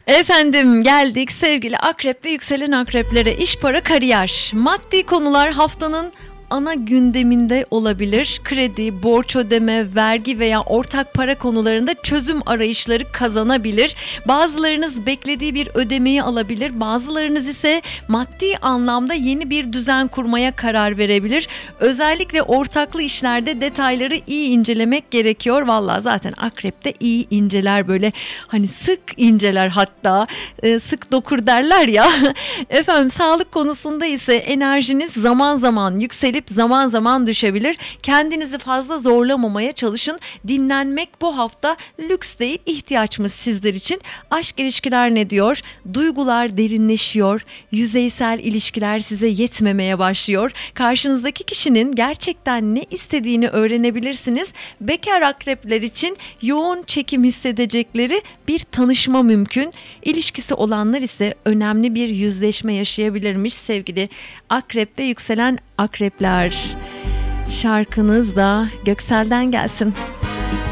Efendim geldik sevgili akrep ve yükselen akreplere. İş, para, kariyer, maddi konular haftanın ana gündeminde olabilir. Kredi, borç ödeme, vergi veya ortak para konularında çözüm arayışları kazanabilir. Bazılarınız beklediği bir ödemeyi alabilir. Bazılarınız ise maddi anlamda yeni bir düzen kurmaya karar verebilir. Özellikle ortaklı işlerde detayları iyi incelemek gerekiyor. Vallahi zaten akrepte iyi inceler, böyle hani sık inceler, hatta sık dokur derler ya. Efendim sağlık konusunda ise enerjiniz zaman zaman yükselip zaman zaman düşebilir. Kendinizi fazla zorlamamaya çalışın. Dinlenmek bu hafta lüks değil, ihtiyaçmış sizler için. Aşk, ilişkiler ne diyor? Duygular derinleşiyor. Yüzeysel ilişkiler size yetmemeye başlıyor. Karşınızdaki kişinin gerçekten ne istediğini öğrenebilirsiniz. Bekar akrepler için yoğun çekim hissedecekleri bir tanışma mümkün. İlişkisi olanlar ise önemli bir yüzleşme yaşayabilirmiş sevgili akrep ve yükselen akrepler. Şarkınız da Göksel'den gelsin.